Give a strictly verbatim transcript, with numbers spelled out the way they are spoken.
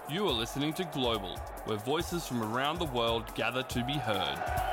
You are listening to Global, where voices from around the world gather to be heard.